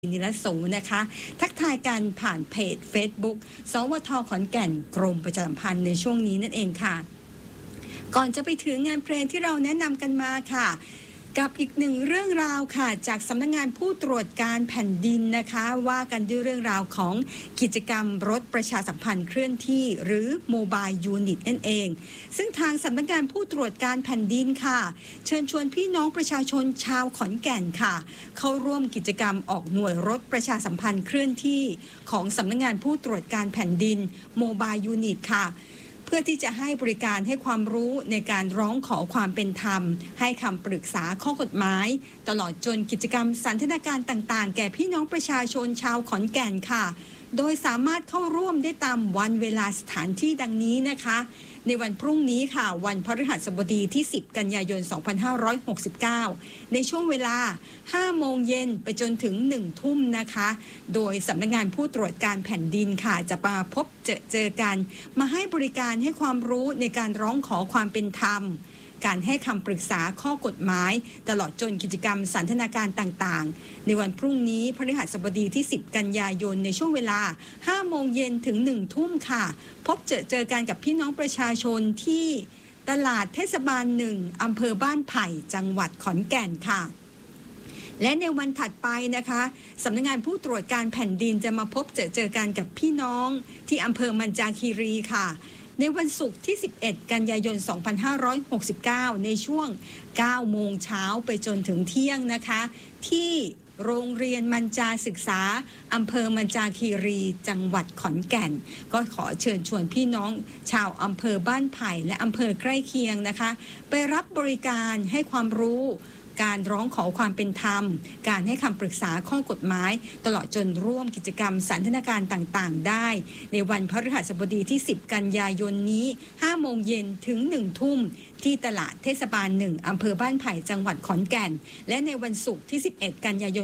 นิรโสนะคะ ทักทายกันผ่านเพจ Facebook สวท.ขอนแก่นกรมประชาสัมพันธ์ในช่วงนี้นั่นเองค่ะ ก่อนจะไปถึงงานเพลงที่เราแนะนำกันมาค่ะ กับอีกหนึ่งเรื่องราวค่ะจากสำนักงานผู้ตรวจการแผ่นดินนะคะว่ากันด้วยเรื่องราวของกิจกรรมรถประชาสัมพันธ์เคลื่อนที่หรือโมบายยูนิตนั่นเองซึ่งทางสำนักงานผู้ตรวจการแผ่นดินค่ะเชิญชวนพี่น้องประชาชนชาวขอนแก่นค่ะเข้าร่วมกิจกรรมออกหน่วยรถประชาสัมพันธ์เคลื่อนที่ของสำนักงานผู้ตรวจการแผ่นดินโมบายยูนิตค่ะเพื่อที่จะให้บริการให้ความรู้ในการร้องขอความเป็นธรรมให้คำปรึกษาข้อกฎหมายตลอดจนกิจกรรมสันทนาการต่างๆแก่พี่น้องประชาชนชาวขอนแก่นค่ะโดยสามารถเข้าร่วมได้ตามวันเวลาสถานที่ดังนี้นะคะในวันพรุ่งนี้ค่ะวันพฤหัสบดีที่10กันยายน2569ในช่วงเวลา5โมงเย็นไปจนถึง1ทุ่มนะคะโดยสำนักงานผู้ตรวจการแผ่นดินค่ะจะมาพบเจอกันมาให้บริการให้ความรู้ในการร้องขอความเป็นธรรมการให้คำปรึกษาข้อกฎหมายตลอดจนกิจกรรมสันทนาการต่างๆในวันพรุ่งนี้พฤหัสบดีที่10กันยายนในช่วงเวลา5โมงเย็นถึง1ทุ่มค่ะพบเจอกันกับพี่น้องประชาชนที่ตลาดเทศบาล1อำเภอบ้านไผ่จังหวัดขอนแก่นค่ะและในวันถัดไปนะคะสำนักงานผู้ตรวจการแผ่นดินจะมาพบเจอกันกับพี่น้องที่อำเภอมันจาคีรีค่ะในวันศุกร์ที่11กันยายน2569ในช่วง9โมงเช้าไปจนถึงเที่ยงนะคะที่โรงเรียนมัญจาศึกษาอำเภอมัญจาคีรีจังหวัดขอนแก่นก็ขอเชิญชวนพี่น้องชาวอำเภอบ้านไผ่และอำเภอใกล้เคียงนะคะไปรับบริการให้ความรู้การร้องขอความเป็นธรรมการให้คำปรึกษาข้อกฎหมายตลอดจนร่วมกิจกรรมสันทนาการต่างๆได้ในวันพฤหัสบดีที่10กันยายนนี้5โมงเย็นถึง1ทุ่มที่ตลาดเทศบาล1อำเภอบ้านไผ่จังหวัดขอนแก่นและในวันศุกร์ที่11กันยายน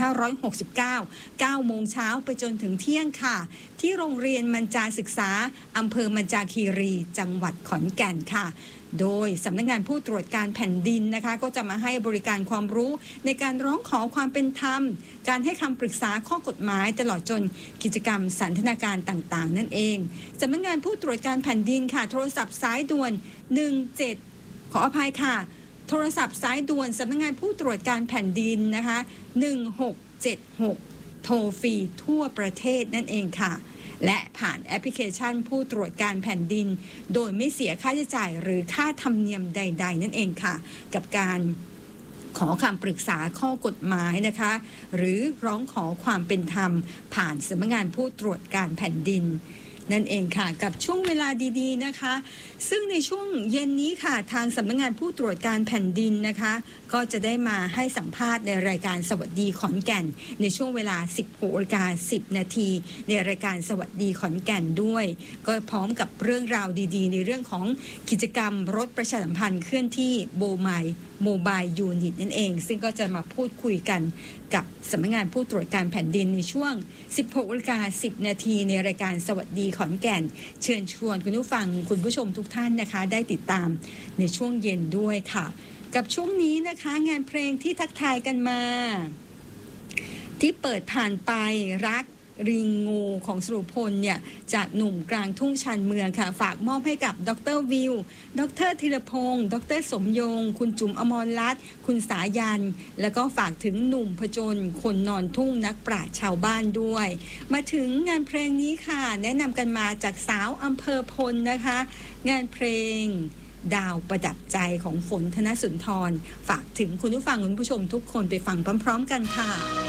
2569 9โมงเช้าไปจนถึงเที่ยงค่ะที่โรงเรียนมัญจาศึกษาอำเภอมัญจาคีรีจังหวัดขอนแก่นค่ะโดยสำนักงานผู้ตรวจการแผ่นดินนะคะก็จะมาให้บริการความรู้ในการร้องขอความเป็นธรรมการให้คำปรึกษาข้อกฎหมายตลอดจนกิจกรรมสันทนาการต่างๆนั่นเองสำนักงานผู้ตรวจการแผ่นดินค่ะโทรศัพท์สายด่วน17ขออภัยค่ะโทรศัพท์สายด่วนสำนักงานผู้ตรวจการแผ่นดินนะคะ1676โทรฟรีทั่วประเทศนั่นเองค่ะและผ่านแอปพลิเคชันผู้ตรวจการแผ่นดินโดยไม่เสียค่าใช้จ่ายหรือค่าธรรมเนียมใดๆนั่นเองค่ะกับการขอคำปรึกษาข้อกฎหมายนะคะหรือร้องขอความเป็นธรรมผ่านสำนักงานผู้ตรวจการแผ่นดินนั่นเองค่ะกับช่วงเวลาดีๆนะคะซึ่งในช่วงเย็นนี้ค่ะทางสำนักงานผู้ตรวจการแผ่นดินนะคะก็จะได้มาให้สัมภาษณ์ในรายการสวัสดีขอนแก่นในช่วงเวลา 16:10 นาทีในรายการสวัสดีขอนแก่นด้วยก็พร้อมกับเรื่องราวดีๆในเรื่องของกิจกรรมรถประชาสัมพันธ์เคลื่อนที่โมบายยูนิตนั่นเองซึ่งก็จะมาพูดคุยกันกับสำนักงานผู้ตรวจการแผ่นดินในช่วง 16:10 นาทีในรายการสวัสดีขอนแก่นเชิญชวนคุณผู้ฟังคุณผู้ชมทุกท่านนะคะได้ติดตามในช่วงเย็นด้วยค่ะกับช่วงนี้นะคะงานเพลงที่ทักทายกันมาที่เปิดผ่านไปรักริงงูของสรุพลเนี่ยจากหนุ่มกลางทุ่งชานเมืองค่ะฝากมอบให้กับดร.วิวดร.ธีรพงศ์ดร.สมยงคุณจุ๋มอมรรัตน์คุณสายันแล้วก็ฝากถึงหนุ่มผจญคนนอนทุ่งนักปราชญ์ชาวบ้านด้วยมาถึงงานเพลงนี้ค่ะแนะนำกันมาจากสาวอำเภอพลนะคะงานเพลงดาวประดับใจของฝนธนสุนทรฝากถึงคุณผู้ฟังคุณผู้ชมทุกคนไปฟังพร้อมๆกันค่ะ